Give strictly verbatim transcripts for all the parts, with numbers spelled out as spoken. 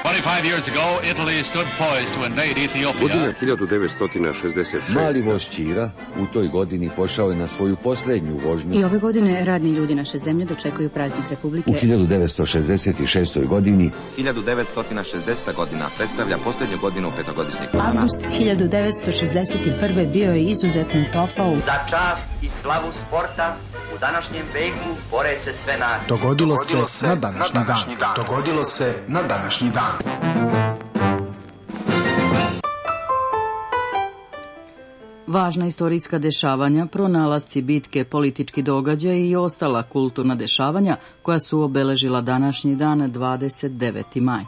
twenty-five years ago, Italy stood poised to invade Ethiopia. Godina hiljadu devetsto šezdeset šeste. Mali voz Ćira u toj godini pošao je na svoju posljednju vožnju. I ove godine radni ljudi naše zemlje dočekuju praznik Republike. U hiljadu devetsto šezdeset šestoj. godini hiljadu devetsto šezdeseta. godina predstavlja posljednju godinu petogodišnjeg plana. Avgust hiljadu devetsto šezdeset prve. bio je izuzetno topao. Za čast i slavu sporta u današnjem veku bore se sve nacije. Dogodilo, Dogodilo se na današnji, na današnji dan. dan. Dogodilo se na današnji dan. Važna istorijska dešavanja, pronalasci, bitke, politički događaji i ostala kulturna dešavanja koja su obeležila današnji dan dvadeset deveti maj.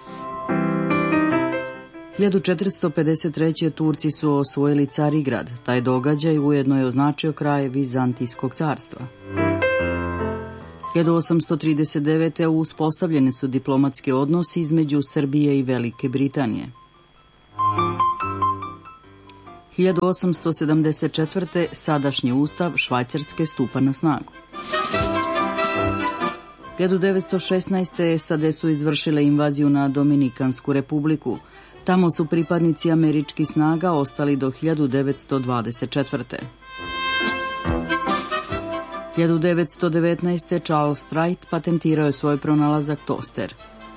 hiljadu četiristo pedeset treće. Turci su osvojili Carigrad. Taj događaj ujedno je označio kraj Vizantijskog carstva. hiljadu osamsto trideset devete. uspostavljeni su diplomatski odnosi između Srbije i Velike Britanije. hiljadu osamsto sedamdeset četvrte. sadašnji ustav Švajcarske stupa na snagu. hiljadu devetsto šesnaeste. SAD su izvršile invaziju na Dominikansku republiku. Tamo su pripadnici američkih snaga ostali do hiljadu devetsto dvadeset četvrte. hiljadu devetsto devetnaeste. Charles Wright patentirao je svoj pronalazak toster.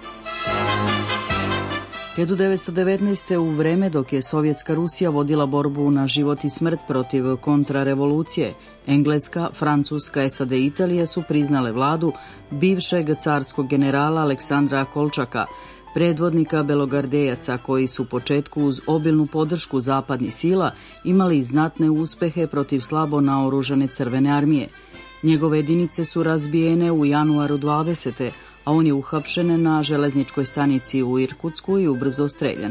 hiljadu devetsto devetnaeste. u vreme dok je Sovjetska Rusija vodila borbu na život i smrt protiv kontrarevolucije, Engleska, Francuska, SAD i Italija su priznale vladu bivšeg carskog generala Aleksandra Kolčaka, predvodnika belogardejaca koji su u početku uz obilnu podršku zapadnih sila imali znatne uspehe protiv slabo naoružane Crvene armije. Njegove jedinice su razbijene u januaru dvadesete. a on je uhapšen na železničkoj stanici u Irkutsku i ubrzo streljan.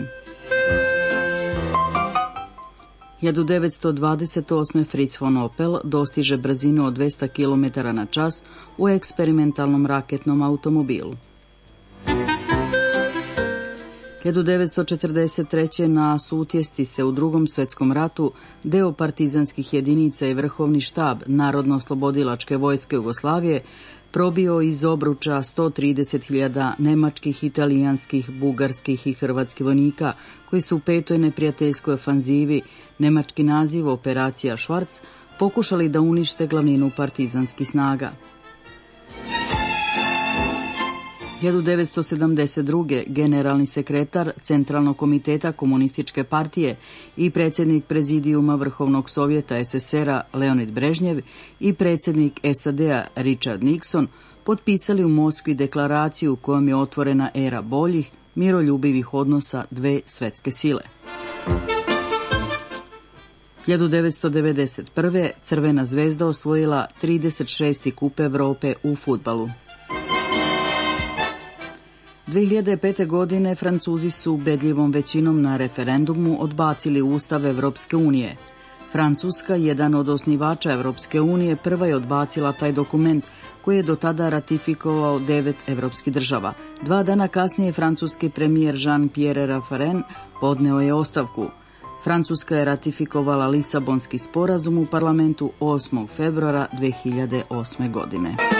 hiljadu devetsto dvadeset osme. Fritz von Opel dostiže brzinu od dvesta kilometara na čas u eksperimentalnom raketnom automobilu. hiljadu devetsto četrdeset treće. na Sutjesci se u Drugom svjetskom ratu deo partizanskih jedinica i vrhovni štab Narodno-oslobodilačke vojske Jugoslavije probio iz obruča sto trideset hiljada nemačkih, italijanskih, bugarskih i hrvatskih vojnika koji su u petoj neprijateljskoj ofanzivi, nemački naziv Operacija Švarc, pokušali da unište glavninu partizanskih snaga. hiljadu devetsto sedamdeset druge. generalni sekretar Centralnog komiteta Komunističke partije i predsjednik prezidijuma Vrhovnog sovjeta es es er-a Leonid Brežnjev i predsjednik es a de-a Richard Nixon potpisali u Moskvi deklaraciju kojom je otvorena era boljih, miroljubivih odnosa dve svjetske sile. hiljadu devetsto devedeset prve. Crvena zvezda osvojila trideset šesti kup Europe u fudbalu. dve hiljade pete. godine Francuzi su ubedljivom većinom na referendumu odbacili Ustav Evropske unije. Francuska, jedan od osnivača Evropske unije, prva je odbacila taj dokument koji je do tada ratifikovao devet evropskih država. Dva dana kasnije francuski premijer Jean-Pierre Raffarin podneo je ostavku. Francuska je ratifikovala Lisabonski sporazum u parlamentu osmog februara dve hiljade osme. godine.